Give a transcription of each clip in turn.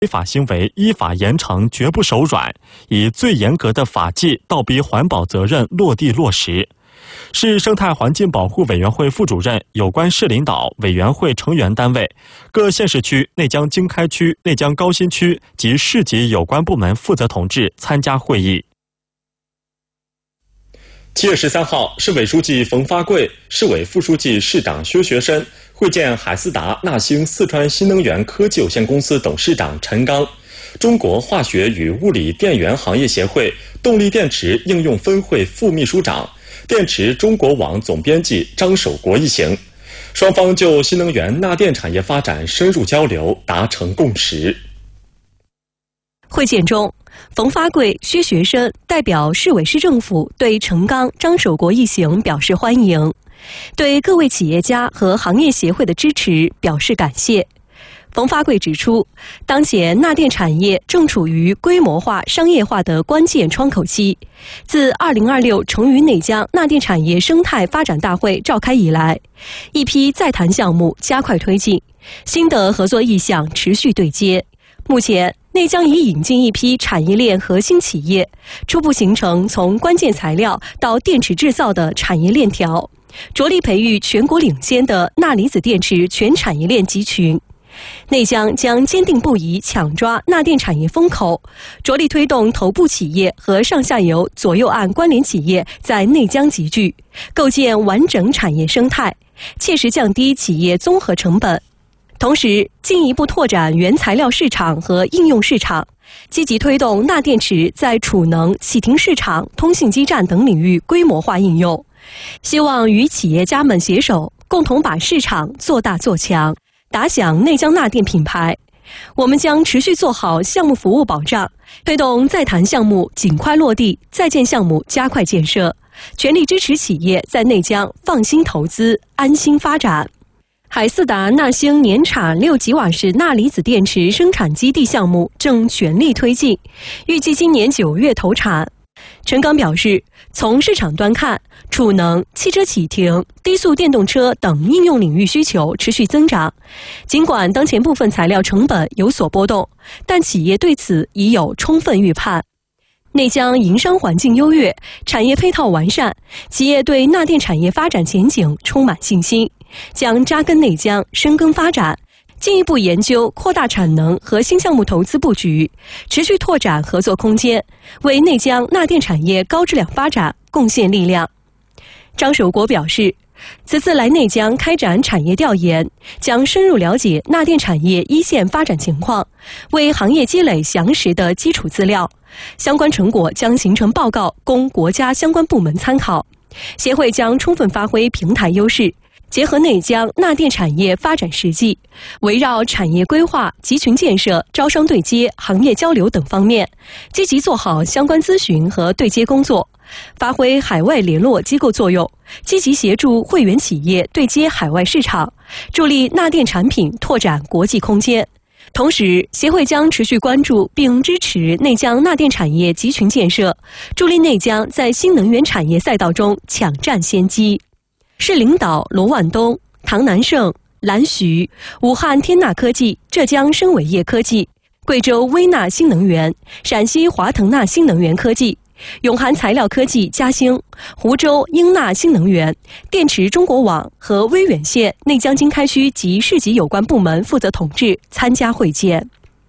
违法行为依法严惩，绝不手软，以最严格的法纪倒逼环保责任落地落实。市生态环境保护委员会副主任、有关市领导、委员会成员单位、各县市区、内江经开区、内江高新区及市级有关部门负责同志参加会议。7月13号，市委书记冯发贵、市委副书记、市长薛学深会见海思达纳兴四川新能源科技有限公司董事长陈刚、中国化学与物理电源行业协会动力电池应用分会副秘书长、电池中国网总编辑张守国一行，双方就新能源钠电产业发展深入交流，达成共识。 会见中，冯发贵、薛学深代表市委市政府对陈刚、张守国一行表示欢迎，对各位企业家和行业协会的支持表示感谢。冯发贵指出，当前钠电产业正处于规模化、商业化的关键窗口期。自2026成渝内江钠电产业生态发展大会召开以来，一批在谈项目加快推进，新的合作意向持续对接。目前，内江已引进一批产业链核心企业，初步形成从关键材料到电池制造的产业链条，着力培育全国领先的钠离子电池全产业链集群。内江将坚定不移抢抓钠电产业风口，着力推动头部企业和上下游左右岸关联企业在内江集聚，构建完整产业生态，切实降低企业综合成本。同时，进一步拓展原材料市场和应用市场，积极推动钠电池在储能、启停市场、通信基站等领域规模化应用。希望与企业家们携手，共同把市场做大做强，打响内江钠电品牌。我们将持续做好项目服务保障，推动在谈项目尽快落地，在建项目加快建设，全力支持企业在内江放心投资、安心发展。海思达纳兴年产6吉瓦时钠离子电池生产基地项目正全力推进，预计今年9月投产。陈刚表示，从市场端看，储能、汽车启停、低速电动车等应用领域需求持续增长。尽管当前部分材料成本有所波动，但企业对此已有充分预判。内江营商环境优越，产业配套完善，企业对钠电产业发展前景充满信心，将扎根内江，深耕发展，进一步研究扩大产能和新项目投资布局，持续拓展合作空间，为内江钠电产业高质量发展贡献力量。张守国表示，此次来内江开展产业调研，将深入了解钠电产业一线发展情况，为行业积累详实的基础资料。相关成果将形成报告，供国家相关部门参考。协会将充分发挥平台优势，结合内江钠电产业发展实际，围绕产业规划、集群建设、招商对接、行业交流等方面，积极做好相关咨询和对接工作，发挥海外联络机构作用，积极协助会员企业对接海外市场，助力钠电产品拓展国际空间。同时，协会将持续关注并支持内江钠电产业集群建设，助力内江在新能源产业赛道中抢占先机。市领导罗万东、唐南胜、蓝徐、武汉天钠科技、浙江深伟业科技、贵州微钠新能源、陕西华腾钠新能源科技、永涵材料科技嘉兴、湖州英钠新能源、电池中国网和威远县内江经开区及市级有关部门负责同志参加会见。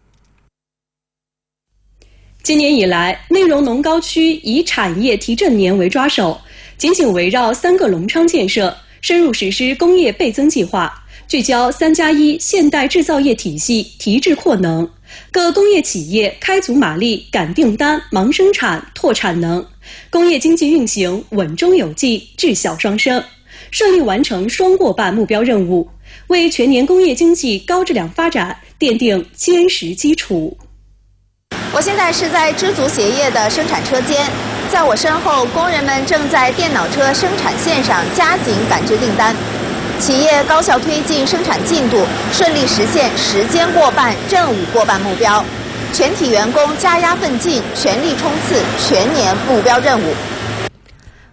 今年以来，内容农高区以产业提振年为抓手，紧紧围绕3个农昌建设，深入实施工业倍增计划，聚焦3+1现代制造业体系提质扩能，各工业企业开足马力赶订单、忙生产、拓产能，工业经济运行稳中有进、质小双升，顺利完成双过半目标任务，为全年工业经济高质量发展奠定坚实基础。 我现在是在知足鞋业的生产车间，在我身后，工人们正在电脑车生产线上加紧赶制订单。企业高效推进生产进度，顺利实现时间过半、任务过半目标。全体员工加压奋进，全力冲刺全年目标任务。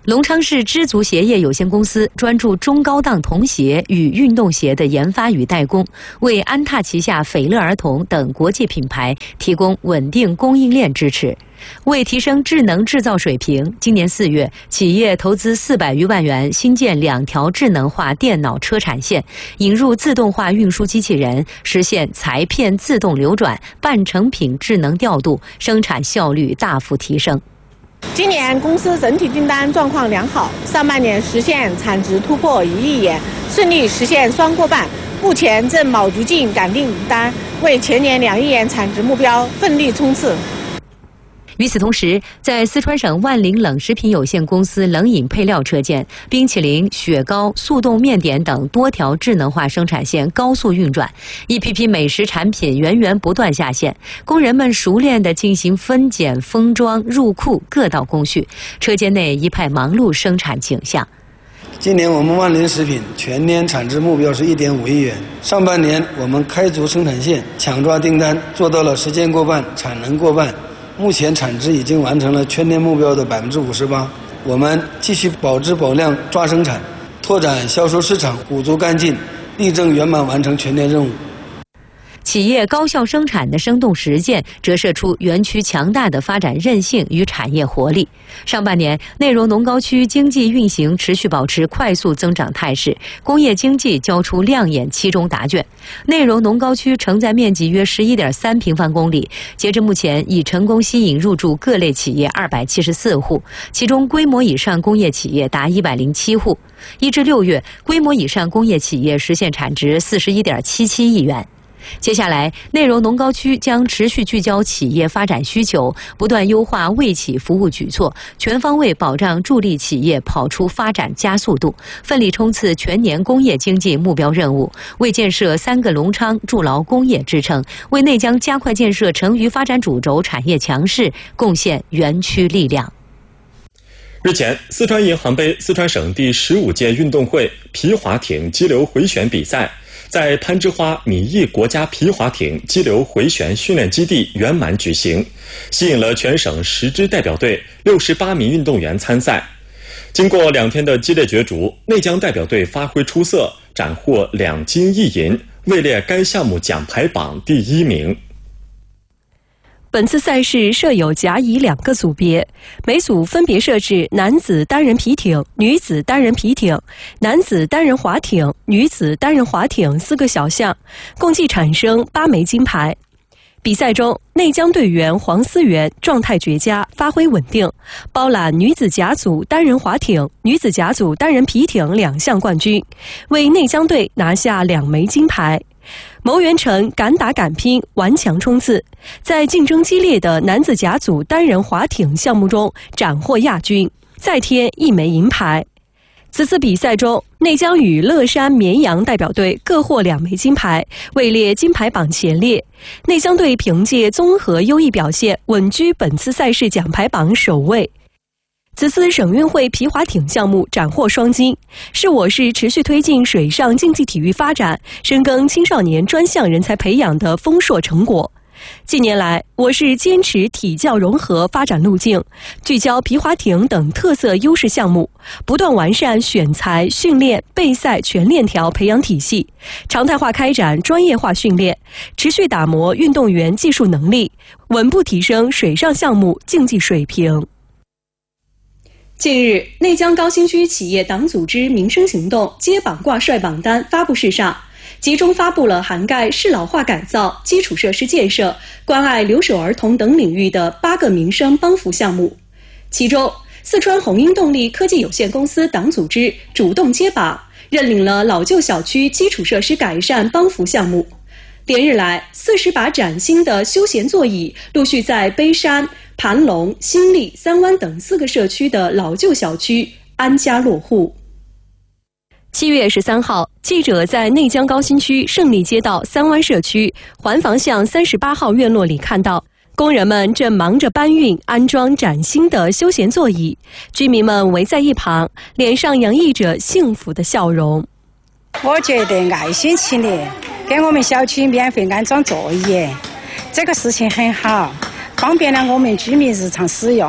隆昌市知足鞋业有限公司专注中高档童鞋与运动鞋的研发与代工，为安踏旗下斐乐儿童等国际品牌提供稳定供应链支持。为提升智能制造水平，今年4月，企业投资400余万元新建2条智能化电脑车产线，引入自动化运输机器人，实现裁片自动流转、半成品智能调度，生产效率大幅提升。 今年公司整体订单状况良好，上半年实现产值突破1亿元，顺利实现双过半。目前正卯足劲赶订单，为全年2亿元产值目标奋力冲刺。 与此同时，在四川省万灵冷食品有限公司冷饮配料车间，冰淇淋、雪糕、速冻面点等多条智能化生产线高速运转，一批批美食产品源源不断下线，工人们熟练地进行分拣、封装、入库各道工序，车间内一派忙碌生产景象。 今年我们万灵食品全年产值目标是1.5亿元。上半年我们开足生产线，抢抓订单，做到了时间过半、产能过半。目前产值已经完成了全年目标的58%。我们继续保质保量抓生产，拓展销售市场，补足干劲，力争圆满完成全年任务。 企业高效生产的生动实践，折射出园区强大的发展韧性与产业活力。上半年，内容农高区经济运行持续保持快速增长态势，工业经济交出亮眼期中答卷。内容农高区承载面积约11.3平方公里，截至目前已成功吸引入驻各类企业274户，其中规模以上工业企业达107户。1至6月，规模以上工业企业实现产值41.77亿元。接下来，内容农高区将持续聚焦企业发展需求，不断优化卫企服务举措，全方位保障助力企业跑出发展加速度，奋力冲刺全年工业经济目标任务，为建设3个隆昌筑牢工业支撑，为内江加快建设成渝发展主轴产业强势贡献园区力量。 日前，四川银行杯四川省第15届运动会皮划艇激流回旋比赛在攀枝花米易国家皮划艇激流回旋训练基地圆满举行，吸引了全省10支代表队68名运动员参赛。经过2天的激烈角逐，内江代表队发挥出色，斩获2金1银，位列该项目奖牌榜第1名。 本次赛事设有甲乙2个组别，每组分别设置男子单人皮艇、女子单人皮艇、男子单人划艇、女子单人划艇4个小项，共计产生8枚金牌。比赛中，内江队员黄思源状态绝佳，发挥稳定，包揽女子甲组单人划艇、女子甲组单人皮艇2项冠军，为内江队拿下2枚金牌。牟元成敢打敢拼，顽强冲刺，在竞争激烈的男子甲组单人划艇项目中斩获亚军，再添1枚银牌。此次比赛中，内江与乐山绵阳代表队各获2枚金牌，位列金牌榜前列。内江队凭借综合优异表现，稳居本次赛事奖牌榜首位。此次省运会皮划艇项目斩获双金，是我市持续推进水上竞技体育发展、深耕青少年专项人才培养的丰硕成果。近年来，我市坚持体教融合发展路径，聚焦皮划艇等特色优势项目，不断完善选材、训练、备赛全链条培养体系，常态化开展专业化训练，持续打磨运动员技术能力，稳步提升水上项目竞技水平。近日，内江高新区企业党组织民生行动接榜挂帅榜单发布式上，集中发布了涵盖适老化改造、基础设施建设、关爱留守儿童等领域的8个民生帮扶项目。其中，四川红鹰动力科技有限公司党组织主动接榜，认领了老旧小区基础设施改善帮扶项目。连日来，40把崭新的休闲座椅陆续在碑山、盘龙、新立、三湾等4个社区的老旧小区安家落户。7月13号，记者在内江高新区胜利街道三湾社区环房巷38号院落里看到，工人们正忙着搬运、安装崭新的休闲座椅，居民们围在一旁，脸上洋溢着幸福的笑容。 我觉得爱心企业给我们小区免费安装座椅，这个事情很好，方便了我们居民日常使用。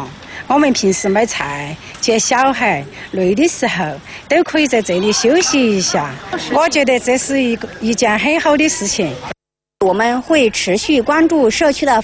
我们平时买菜、接小孩累的时候，都可以在这里休息一下。我觉得这是一件很好的事情。 我们会持续关注社区的